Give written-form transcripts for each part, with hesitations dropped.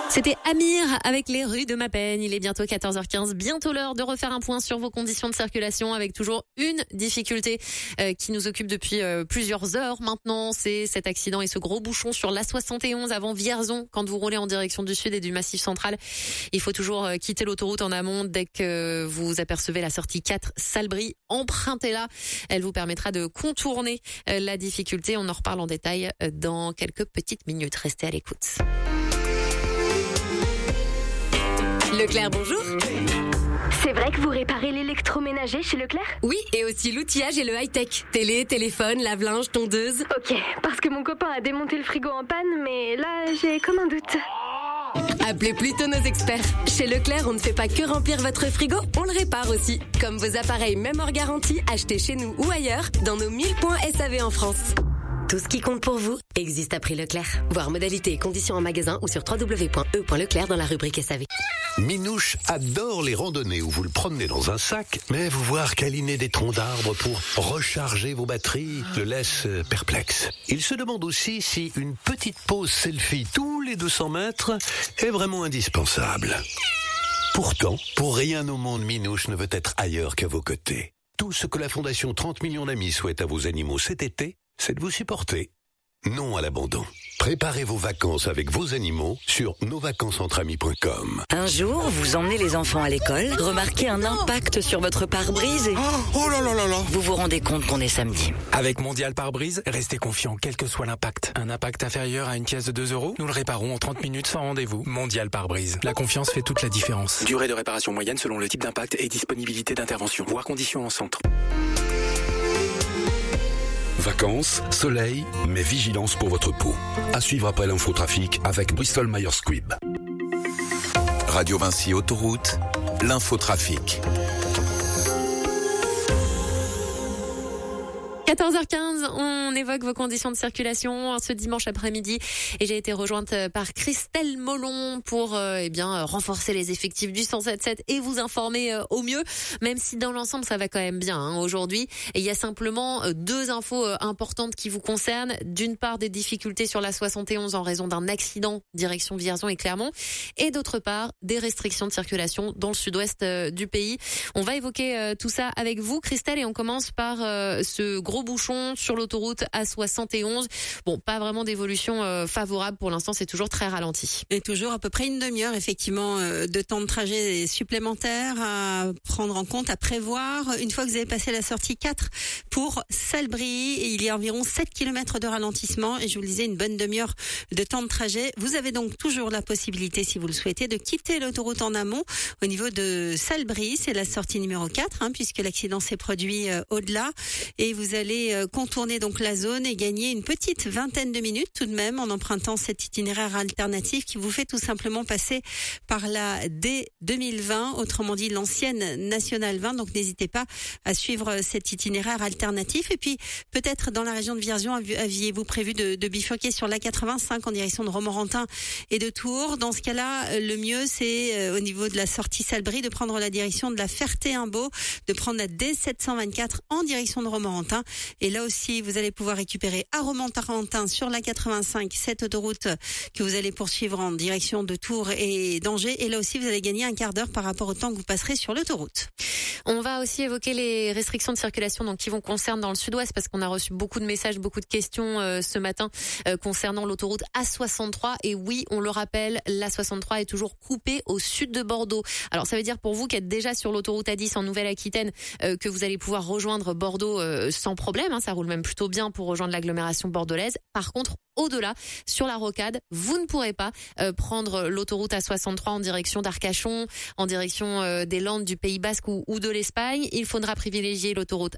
C'était Amir avec les rues de ma peine. Il est bientôt 14h15. Bientôt l'heure de refaire un point sur vos conditions de circulation avec toujours une difficulté qui nous occupe depuis plusieurs heures maintenant. C'est cet accident et ce gros bouchon sur l'A71 avant Vierzon quand vous roulez en direction du sud et du Massif central. Il faut toujours quitter l'autoroute en amont dès que vous apercevez la sortie 4 Salbris. Empruntez-la. Elle vous permettra de contourner la difficulté. On en reparle en détail dans quelques petites minutes. Restez à l'écoute. Leclerc, bonjour. C'est vrai que vous réparez l'électroménager chez Leclerc ? Oui, et aussi l'outillage et le high-tech. Télé, téléphone, lave-linge, tondeuse. Ok, parce que mon copain a démonté le frigo en panne, mais là, j'ai comme un doute. Appelez plutôt nos experts. Chez Leclerc, on ne fait pas que remplir votre frigo, on le répare aussi. Comme vos appareils même hors garantie, achetés chez nous ou ailleurs, dans nos 1000 points SAV en France. Tout ce qui compte pour vous existe à prix Leclerc. Voir modalités et conditions en magasin ou sur www.e.leclerc dans la rubrique SAV. Minouche adore les randonnées où vous le promenez dans un sac, mais vous voir câliner des troncs d'arbres pour recharger vos batteries le laisse perplexe. Il se demande aussi si une petite pause selfie tous les 200 mètres est vraiment indispensable. Pourtant, pour rien au monde, Minouche ne veut être ailleurs qu'à vos côtés. Tout ce que la Fondation 30 millions d'amis souhaite à vos animaux cet été, c'est de vous supporter. Non à l'abandon. Préparez vos vacances avec vos animaux sur nosvacancesentre-amis.com. Un jour, vous emmenez les enfants à l'école, remarquez un impact sur votre pare-brise et... Oh là là là là. Vous vous rendez compte qu'on est samedi. Avec Mondial Pare-Brise, restez confiant quel que soit l'impact. Un impact inférieur à une pièce de 2 €, nous le réparons en 30 minutes sans rendez-vous. Mondial Pare-Brise. La confiance fait toute la différence. Durée de réparation moyenne selon le type d'impact et disponibilité d'intervention. Voir conditions en centre. Vacances, soleil, mais vigilance pour votre peau. À suivre après l'infotrafic avec Bristol Myers Squibb. Radio Vinci Autoroute, l'infotrafic. 14h15, on évoque vos conditions de circulation ce dimanche après-midi et j'ai été rejointe par Christelle Molon pour renforcer les effectifs du 107.7 et vous informer au mieux, même si dans l'ensemble ça va quand même bien aujourd'hui. Et il y a simplement deux infos importantes qui vous concernent. D'une part, des difficultés sur la 71 en raison d'un accident direction Vierzon et Clermont, et d'autre part, des restrictions de circulation dans le sud-ouest du pays. On va évoquer tout ça avec vous, Christelle, et on commence par ce gros bouchon sur l'autoroute A71. Bon, pas vraiment d'évolution favorable pour l'instant, c'est toujours très ralenti. Et toujours à peu près une demi-heure, effectivement, de temps de trajet supplémentaire à prendre en compte, à prévoir. Une fois que vous avez passé la sortie 4 pour Salbris, il y a environ 7 km de ralentissement et je vous le disais, une bonne demi-heure de temps de trajet. Vous avez donc toujours la possibilité, si vous le souhaitez, de quitter l'autoroute en amont au niveau de Salbris. C'est la sortie numéro 4, puisque l'accident s'est produit au-delà. Et vous allez contourner donc la zone et gagner une petite vingtaine de minutes tout de même en empruntant cet itinéraire alternatif qui vous fait tout simplement passer par la D 2020, autrement dit l'ancienne Nationale 20. Donc n'hésitez pas à suivre cet itinéraire alternatif. Et puis peut-être dans la région de Vierzon, aviez-vous prévu de bifurquer sur la 85 en direction de Romorantin et de Tours. Dans ce cas-là, le mieux c'est au niveau de la sortie Salbris de prendre la direction de la Ferté-Imbaud, de prendre la D 724 en direction de Romorantin. Et là aussi, vous allez pouvoir récupérer à Romorantin sur la 85 cette autoroute que vous allez poursuivre en direction de Tours et d'Angers. Et là aussi, vous allez gagner un quart d'heure par rapport au temps que vous passerez sur l'autoroute. On va aussi évoquer les restrictions de circulation donc qui vont concerner dans le sud-ouest parce qu'on a reçu beaucoup de messages, beaucoup de questions ce matin concernant l'autoroute A63. Et oui, on le rappelle, l'A63 est toujours coupée au sud de Bordeaux. Alors ça veut dire pour vous qui êtes déjà sur l'autoroute A10 en Nouvelle-Aquitaine que vous allez pouvoir rejoindre Bordeaux sans problème. Ça roule même plutôt bien pour rejoindre l'agglomération bordelaise. Par contre, au-delà, sur la rocade, vous ne pourrez pas prendre l'autoroute A63 en direction d'Arcachon, en direction des Landes, du Pays Basque ou de l'Espagne. Il faudra privilégier l'autoroute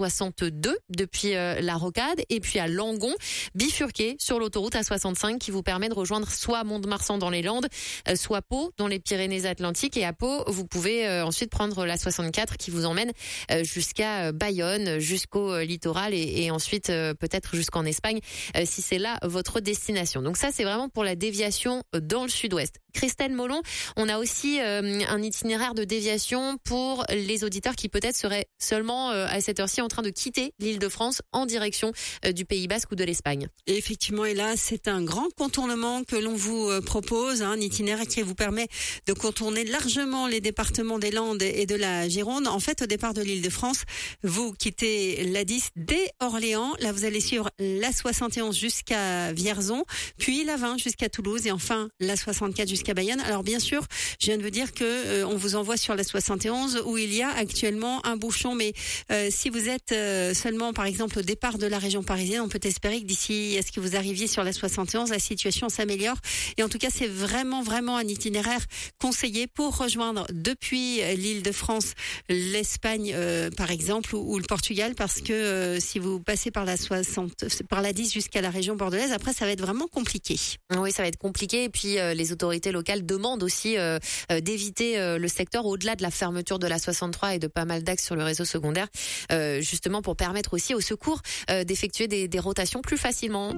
A62 depuis la rocade et puis à Langon, bifurquer sur l'autoroute A65 qui vous permet de rejoindre soit Mont-de-Marsan dans les Landes, soit Pau dans les Pyrénées-Atlantiques. Et à Pau, vous pouvez ensuite prendre la 64 qui vous emmène jusqu'à Bayonne, jusqu'au littoral et ensuite peut-être jusqu'en Espagne si c'est là votre destination. Donc ça, c'est vraiment pour la déviation dans le sud-ouest. Christelle Molon, on a aussi un itinéraire de déviation pour les auditeurs qui peut-être seraient seulement à cette heure-ci en train de quitter l'Île-de-France en direction du Pays Basque ou de l'Espagne. Et effectivement, et là, c'est un grand contournement que l'on vous propose, un itinéraire qui vous permet de contourner largement les départements des Landes et de la Gironde. En fait, au départ de l'Île-de-France, vous quittez la 10 dès Orléans. Là, vous allez suivre la 71 jusqu'à Vierzon, puis la 20 jusqu'à Toulouse et enfin la 64 jusqu'à Bayonne. Alors bien sûr, je viens de vous dire que on vous envoie sur la 71 où il y a actuellement un bouchon, mais si vous êtes seulement par exemple au départ de la région parisienne, on peut espérer que d'ici à ce que vous arriviez sur la 71, la situation s'améliore. Et en tout cas, c'est vraiment un itinéraire conseillé pour rejoindre depuis l'Île-de-France l'Espagne par exemple ou le Portugal, parce que si vous passez par la 10 jusqu'à la région bordelaise, après ça va être vraiment compliqué. Oui, ça va être compliqué et puis les autorités locales demandent aussi d'éviter le secteur au-delà de la fermeture de la 63 et de pas mal d'axes sur le réseau secondaire, justement pour permettre aussi aux secours d'effectuer des rotations plus facilement.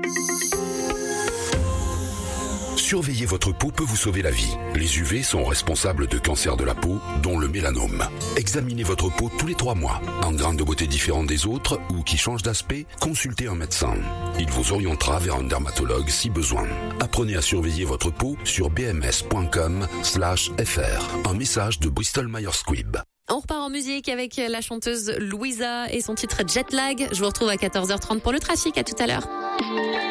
Surveiller votre peau peut vous sauver la vie. Les UV sont responsables de cancers de la peau, dont le mélanome. Examinez votre peau tous les 3 mois. Un grain de beauté différent des autres ou qui change d'aspect, consultez un médecin. Il vous orientera vers un dermatologue si besoin. Apprenez à surveiller votre peau sur bms.com/fr. Un message de Bristol Myers Squibb. On repart en musique avec la chanteuse Louisa et son titre Jetlag. Je vous retrouve à 14h30 pour le trafic. À tout à l'heure.